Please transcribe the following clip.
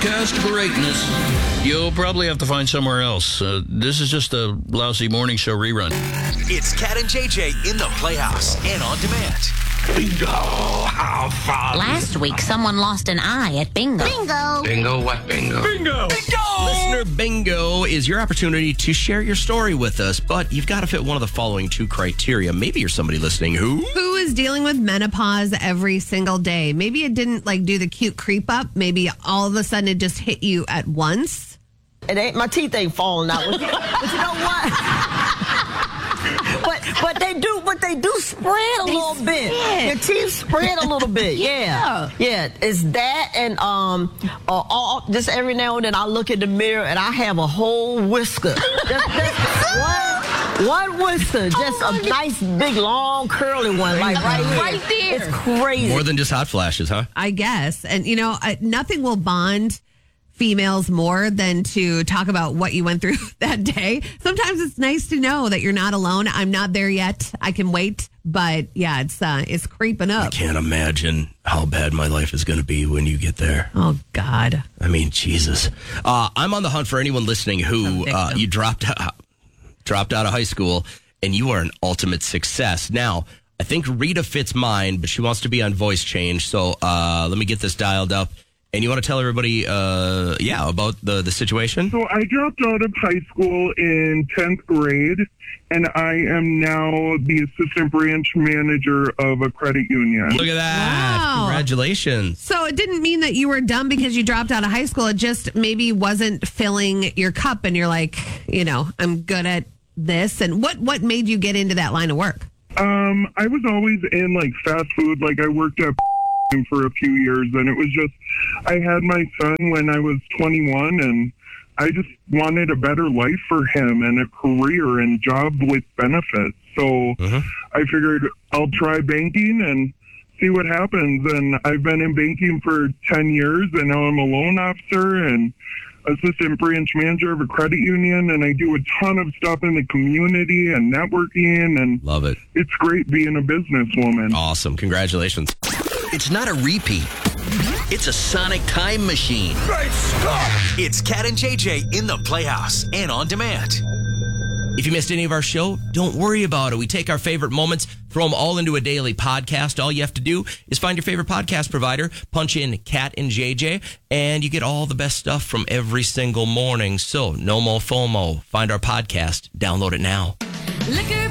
podcast greatness you'll probably have to find somewhere else. This is just a lousy morning show rerun. It's Cat and JJ in the Playhouse and on demand. Bingo! How fun! Last week, someone lost an eye at bingo. Bingo! Bingo what bingo? Bingo! Listener bingo is your opportunity to share your story with us, but you've got to fit one of the following two criteria. Maybe you're somebody listening who is dealing with menopause every single day. Maybe it didn't do the cute creep up. Maybe all of a sudden it just hit you at once. It ain't, my teeth ain't falling out. But you know what? but they do spread a little bit. Your teeth spread a little bit. Yeah. It's that, and just every now and then I look in the mirror and I have a whole whisker. One whisker, just a nice big long curly one, like right there. It's crazy. More than just hot flashes, huh? I guess, and nothing will bond females more than to talk about what you went through that day. Sometimes it's nice to know that you're not alone. I'm not there yet. I can wait. But yeah, it's creeping up. I can't imagine how bad my life is going to be when you get there. Oh, God. I mean, Jesus. I'm on the hunt for anyone listening who you dropped out of high school and you are an ultimate success. Now, I think Rita fits mine, but she wants to be on voice change. So let me get this dialed up. And you want to tell everybody, about the situation? So I dropped out of high school in 10th grade, and I am now the assistant branch manager of a credit union. Look at that. Wow. Congratulations. So it didn't mean that you were done because you dropped out of high school. It just maybe wasn't filling your cup, and you're like, I'm good at this. And what made you get into that line of work? I was always in, fast food. I worked at for a few years, and it was just, I had my son when I was 21, and I just wanted a better life for him and a career and job with benefits. So I figured I'll try banking and see what happens. And I've been in banking for 10 years, and now I'm a loan officer and assistant branch manager of a credit union, and I do a ton of stuff in the community and networking, and love it. It's great being a businesswoman. Awesome. Congratulations. It's not a repeat. It's a sonic time machine. Great stuff! It's Cat and JJ in the Playhouse and on demand. If you missed any of our show, don't worry about it. We take our favorite moments, throw them all into a daily podcast. All you have to do is find your favorite podcast provider, punch in Cat and JJ, and you get all the best stuff from every single morning. So no more FOMO. Find our podcast. Download it now. Liquor